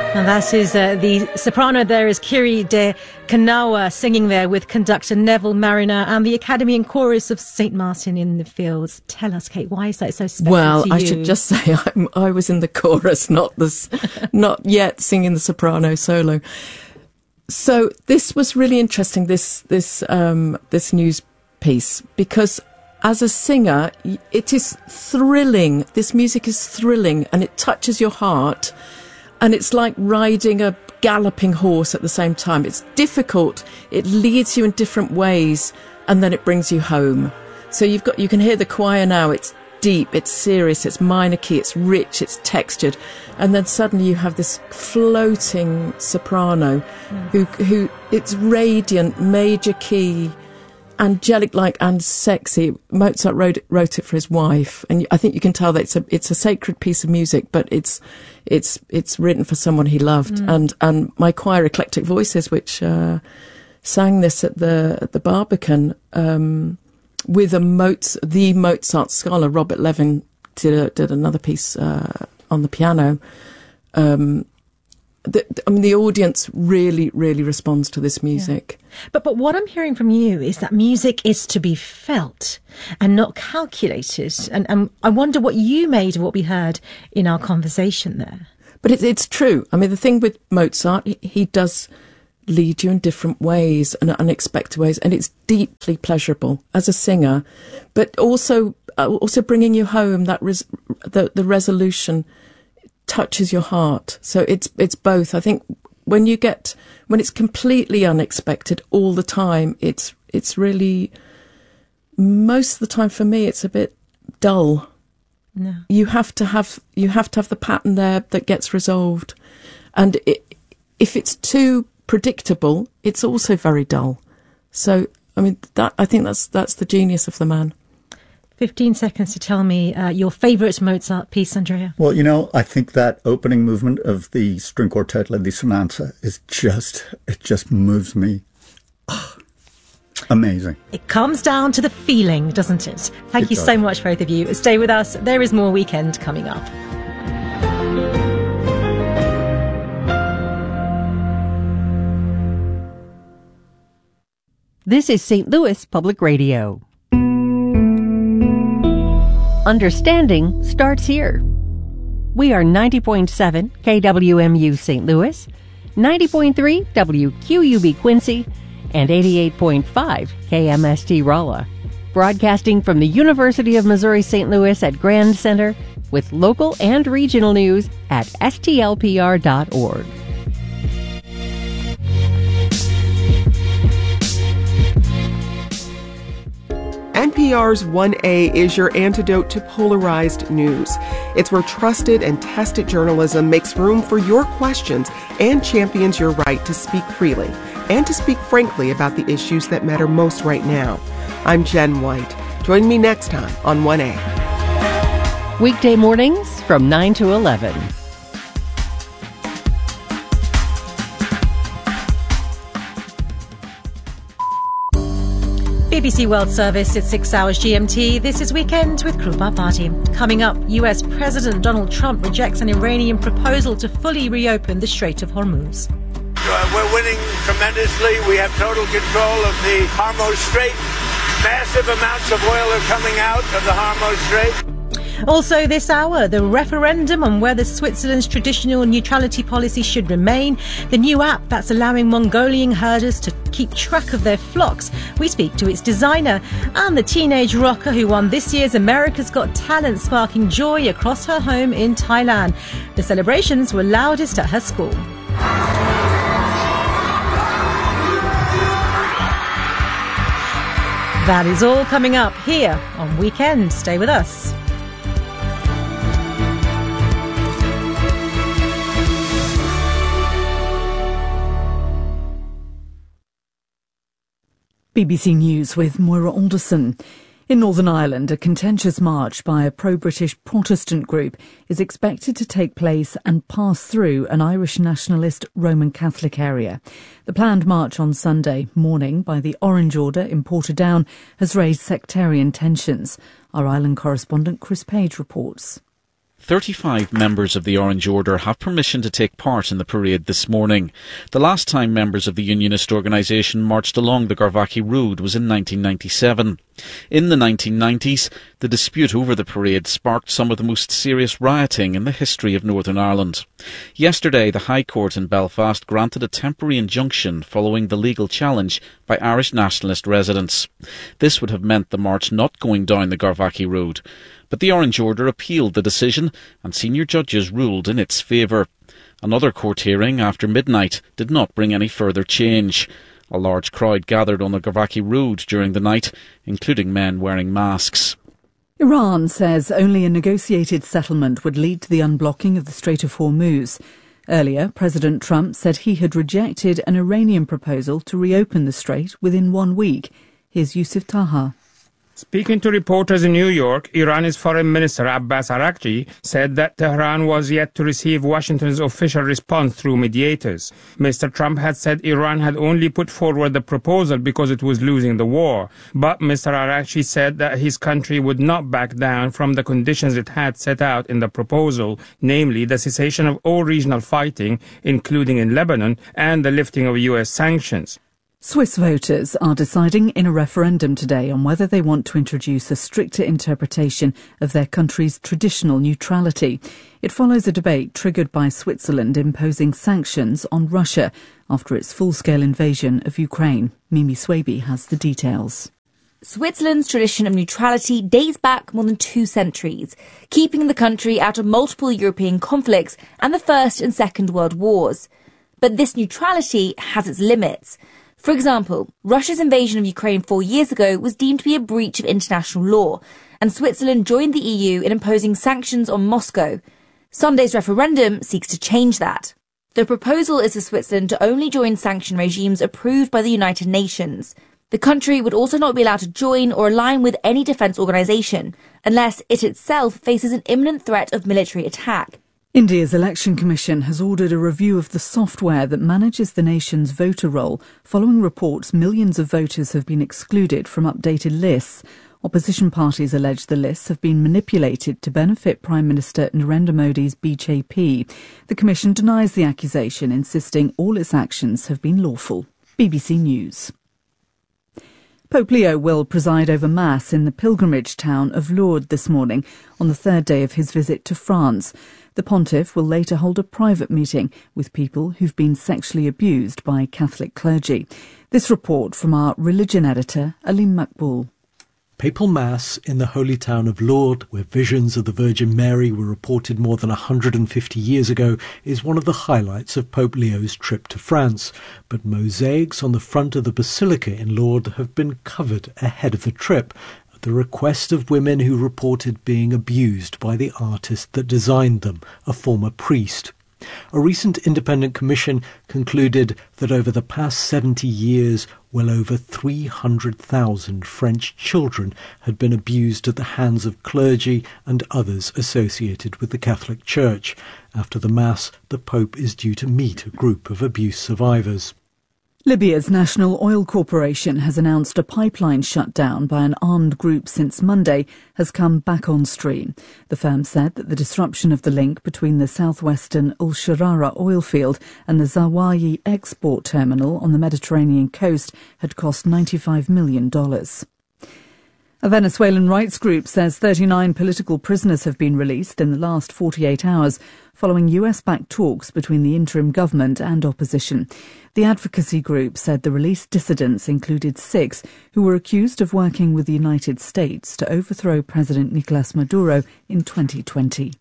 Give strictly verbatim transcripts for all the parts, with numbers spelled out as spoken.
And that is uh, the soprano there is Kiri De Kanawa singing there with conductor Neville Mariner and the Academy and Chorus of Saint Martin in the Fields. Tell us, Kate, why is that so special well, to you? I should just say I'm, I was in the chorus, not this, not yet singing the soprano solo. So this was really interesting, this this um, this news piece, because as a singer, it is thrilling. This music is thrilling and it touches your heart. And it's like riding a galloping horse at the same time. It's difficult. It leads you in different ways, and then it brings you home. So you've got, you can hear the choir now. It's deep, it's serious, it's minor key, it's rich, it's textured. And then suddenly you have this floating soprano mm. who, who, it's radiant, major key, angelic-like and sexy. Mozart wrote it, wrote it for his wife, and I think you can tell that it's a it's a sacred piece of music, but it's it's it's written for someone he loved. Mm. And and my choir, Eclectic Voices, which uh, sang this at the at the Barbican um, with a Mozart, the Mozart scholar Robert Levin did a, did another piece uh, on the piano. Um, The, I mean, the audience really, really responds to this music. Yeah. But but what I'm hearing from you is that music is to be felt and not calculated. And, and I wonder what you made of what we heard in our conversation there. But it, it's true. I mean, the thing with Mozart, he, he does lead you in different ways and unexpected ways, and it's deeply pleasurable as a singer, but also uh, also bringing you home, that res- the the resolution touches your heart. So it's it's both. I think when you get when it's completely unexpected all the time, it's it's really, most of the time for me, it's a bit dull. No. You have to have you have to have the pattern there that gets resolved, and it, if it's too predictable, it's also very dull. So I mean, that I think that's that's the genius of the man. fifteen seconds to tell me uh, your favourite Mozart piece, Andrea. Well, you know, I think that opening movement of the string quartet, La Dissonanza, is just, it just moves me. Oh, amazing. It comes down to the feeling, doesn't it? Thank It you does. so much, both of you. Stay with us. There is more Weekend coming up. This is Saint Louis Public Radio. Understanding starts here. We are ninety point seven K W M U Saint Louis, ninety point three W Q U B Quincy, and eighty-eight point five K M S T Rolla. Broadcasting from the University of Missouri Saint Louis at Grand Center, with local and regional news at S T L P R dot org. N P R's one A is your antidote to polarized news. It's where trusted and tested journalism makes room for your questions and champions your right to speak freely and to speak frankly about the issues that matter most right now. I'm Jen White. Join me next time on one A. Weekday mornings from nine to eleven. B B C World Service, it's six hours G M T. This is Weekend with Krupa Party. Coming up, U S President Donald Trump rejects an Iranian proposal to fully reopen the Strait of Hormuz. Uh, we're winning tremendously. We have total control of the Hormuz Strait. Massive amounts of oil are coming out of the Hormuz Strait. Also this hour, the referendum on whether Switzerland's traditional neutrality policy should remain, the new app that's allowing Mongolian herders to keep track of their flocks. We speak to its designer, and the teenage rocker who won this year's America's Got Talent, sparking joy across her home in Thailand. The celebrations were loudest at her school. That is all coming up here on Weekend. Stay with us. B B C News with Moira Alderson. In Northern Ireland, a contentious march by a pro-British Protestant group is expected to take place and pass through an Irish nationalist Roman Catholic area. The planned march on Sunday morning by the Orange Order in Portadown has raised sectarian tensions. Our island correspondent Chris Page reports. thirty-five members of the Orange Order have permission to take part in the parade this morning. The last time members of the unionist organisation marched along the Garvaghy Road was in nineteen ninety-seven. In the nineteen nineties, the dispute over the parade sparked some of the most serious rioting in the history of Northern Ireland. Yesterday, the High Court in Belfast granted a temporary injunction following the legal challenge by Irish nationalist residents. This would have meant the march not going down the Garvaghy Road. But the Orange Order appealed the decision and senior judges ruled in its favour. Another court hearing after midnight did not bring any further change. A large crowd gathered on the Garvaghy Road during the night, including men wearing masks. Iran says only a negotiated settlement would lead to the unblocking of the Strait of Hormuz. Earlier, President Trump said he had rejected an Iranian proposal to reopen the strait within one week. Here's Yusuf Taha. Speaking to reporters in New York, Iran's Foreign Minister Abbas Araghchi said that Tehran was yet to receive Washington's official response through mediators. Mister Trump had said Iran had only put forward the proposal because it was losing the war. But Mister Araghchi said that his country would not back down from the conditions it had set out in the proposal, namely the cessation of all regional fighting, including in Lebanon, and the lifting of U S sanctions. Swiss voters are deciding in a referendum today on whether they want to introduce a stricter interpretation of their country's traditional neutrality. It follows a debate triggered by Switzerland imposing sanctions on Russia after its full-scale invasion of Ukraine. Mimi Swaby has the details. Switzerland's tradition of neutrality dates back more than two centuries, keeping the country out of multiple European conflicts and the First and Second World Wars. But this neutrality has its limits. For example, Russia's invasion of Ukraine four years ago was deemed to be a breach of international law, and Switzerland joined the E U in imposing sanctions on Moscow. Sunday's referendum seeks to change that. The proposal is for Switzerland to only join sanction regimes approved by the United Nations. The country would also not be allowed to join or align with any defence organisation, unless it itself faces an imminent threat of military attack. India's Election Commission has ordered a review of the software that manages the nation's voter roll, following reports millions of voters have been excluded from updated lists. Opposition parties allege the lists have been manipulated to benefit Prime Minister Narendra Modi's B J P. The Commission denies the accusation, insisting all its actions have been lawful. B B C News. Pope Leo will preside over Mass in the pilgrimage town of Lourdes this morning on the third day of his visit to France. The pontiff will later hold a private meeting with people who've been sexually abused by Catholic clergy. This report from our religion editor, Alim Makboul. Papal Mass in the holy town of Lourdes, where visions of the Virgin Mary were reported more than one hundred fifty years ago, is one of the highlights of Pope Leo's trip to France. But mosaics on the front of the basilica in Lourdes have been covered ahead of the trip, at the request of women who reported being abused by the artist that designed them, a former priest. A recent independent commission concluded that over the past seventy years, well over three hundred thousand French children had been abused at the hands of clergy and others associated with the Catholic Church. After the Mass, the Pope is due to meet a group of abuse survivors. Libya's National Oil Corporation has announced a pipeline shutdown by an armed group since Monday has come back on stream. The firm said that the disruption of the link between the southwestern Al Sharara oil field and the Zawayi export terminal on the Mediterranean coast had cost ninety-five million dollars. A Venezuelan rights group says thirty-nine political prisoners have been released in the last forty-eight hours following U S-backed talks between the interim government and opposition. The advocacy group said the released dissidents included six who were accused of working with the United States to overthrow President Nicolas Maduro in twenty twenty.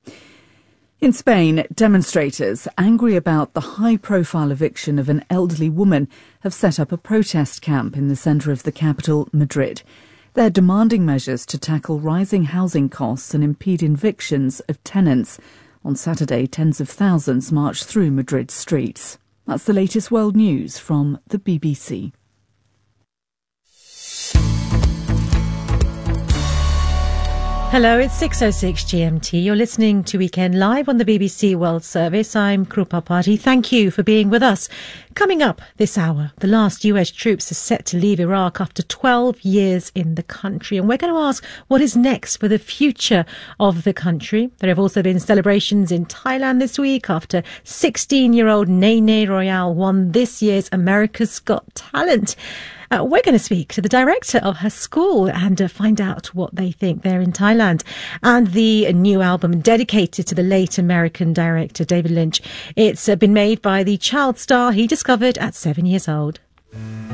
In Spain, demonstrators, angry about the high-profile eviction of an elderly woman, have set up a protest camp in the centre of the capital, Madrid. They're demanding measures to tackle rising housing costs and impede evictions of tenants. On Saturday, tens of thousands marched through Madrid's streets. That's the latest world news from the B B C. Hello, it's six oh six G M T. You're listening to Weekend Live on the B B C World Service. I'm Krupa Party. Thank you for being with us. Coming up this hour, the last U S troops are set to leave Iraq after twelve years in the country. And we're going to ask what is next for the future of the country. There have also been celebrations in Thailand this week after sixteen-year-old Nene Royale won this year's America's Got Talent. Uh, we're going to speak to the director of her school and uh, find out what they think there in Thailand. And the new album dedicated to the late American director David Lynch. It's uh, been made by the child star he discovered at seven years old.